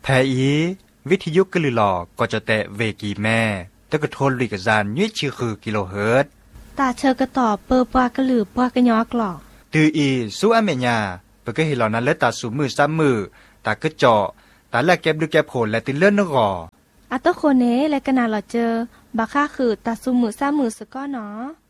แทอีวิทยุกลือหลอก็จะแตะเวกีแม่ตะกะทนลิกจานยุ้ยชื่อคือกิโลเฮิรตซ์ตาเชอกระตอบเปอปากระหลือปากระยอกหลอกตืออีสู้อเมญาเปก็เห็นเหล่านั้นและตาสูมือซ้ำมือตากระเจาะตาแลกแก็บดูแก็บโผลและติเลื่อนนกออัตโคเนและกนาหลอเจอบักค่าคือตาสูมือซ้ำมือสก้อเนาะ